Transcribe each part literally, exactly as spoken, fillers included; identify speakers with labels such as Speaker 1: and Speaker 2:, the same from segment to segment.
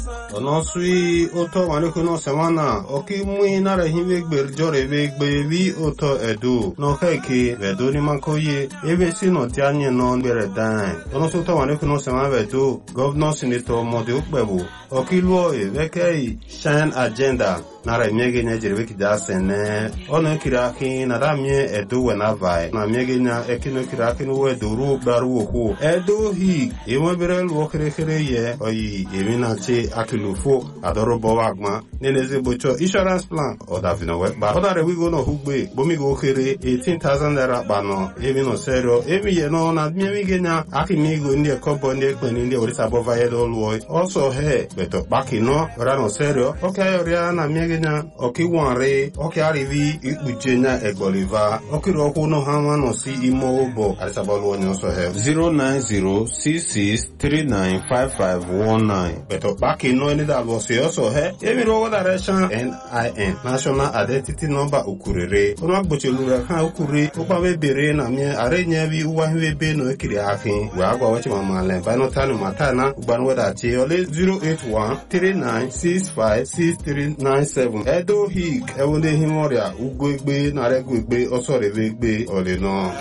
Speaker 1: ono sui oto wani kuno semana oki mui nare hive gberjore ve gbevi oto edu no heki vedo ni mankoye ebe si no tianye no bere dan ono so to wani kuno semana vedo governor senator mode ukbebu oki luo e vekei shine agenda nare miege nya jirwe kida sene ono kiraki na ramie edu wena vai na miege nya ekino kiraki no wedo ru baru oku edu hi emo bere luo kere kere ye oyi emina che akilufo adoro bowagma neneze bocho insurance plan oda vino we ba oda re we go no hugbe bomi go kere eighteen thousand naira bano emi no serio emi ye no na mi genya akimi go ndi ekobo ndi ekpeni ndi orisa bova ye do luo also he beto baki no ora no serio okay ori na mi genya oki wanre oki arrivi ikpujenya egboliva oki ro ku no hanwa no si imo obo arisa bolu onyo so he zero nine zero six six three nine five five one nine beto baki no any that was also he emi ro direction N I N national identity number ukurere ono agbochelu ra kan ukure opa we bere na mi arenya bi uwa we be no ekiri akin we agwa wachi mama le ba no tanu matana ugban weda che ole zero eight one three nine six five six three nine seven edo hik ewonde himoria ugwegbe na regwegbe osorevegbe ole no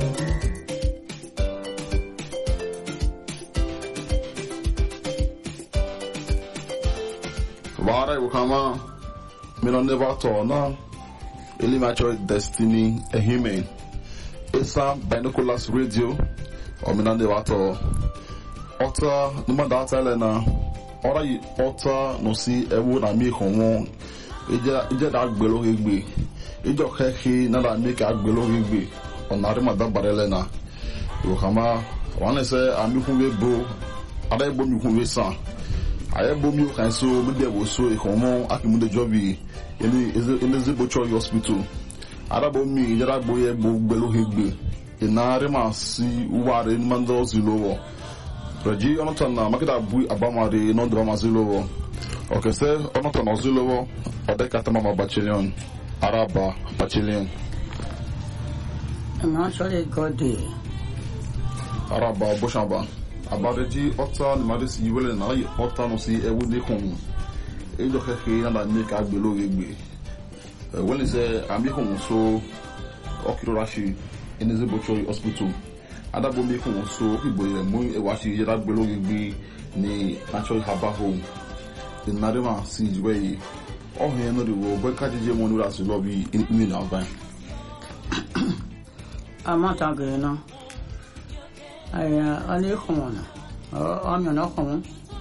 Speaker 2: Vara ukama Mino never torna Ili mature destiny a human Esa binoculars radio Or mina never tor Ota Numa data lena Ora yi ota no si ewu na mi konwon Ija ija da agbelo egbe Ijo keke na da make agbelo egbe Onari madabare lena Ukama Wane se ami kunwe bro Ada ebo mi kunwe san I bomb you can so maybe I was so a common accumulated jobby in the Bocho hospital. Arabo me, Yaraboye, Belo Higby, in Narema, see what in Mandos Zilovo. Regi Onotana, Makita Bui Abamari, non drama Zilovo. Okay, sir, Onotan Zilovo, or the Katamama Bachelion, Araba, Bachelion.
Speaker 3: I'm not sure it got there.
Speaker 2: Araba, Boshamba. Abareji ota ni madesi yiwele na yi ota no si ewu de kon ejo keke na da make agbelo egbe when is ami kon so okiro rashi eneze bocho hospital adabo mi kon so igbo ye mu e wa shi yeda agbelo egbe ni natural harbor home in narema siege way o he no de wo gbe kajije mo nura so lobby in in na ban
Speaker 3: amata ge na aya ani khona o ami na khona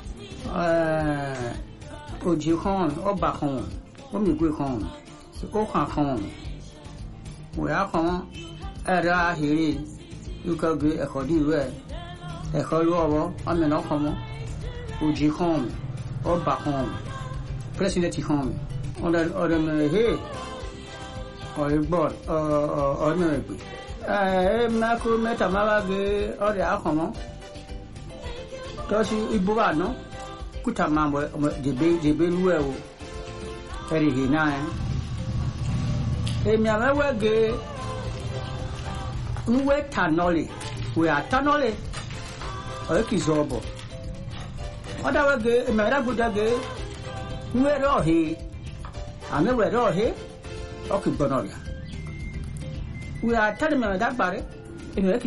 Speaker 3: eh o ji khon o ba khon o mi gwe khon o khan khon o ya khon ara hiri yu ka ge e khodi we e kholo wo ami na khona o ji khon o ba khon president khon on da o da me he o igbo o o me gbe eh mako meta malage ore akomo tosi ibuba no kuta mambo debe debe luwe o eri hina eh mi amewege nwe tanole we atanole o kizobo oda wege mera budage nwe rohi ame we rohi o kibonoria we are telling me that bare in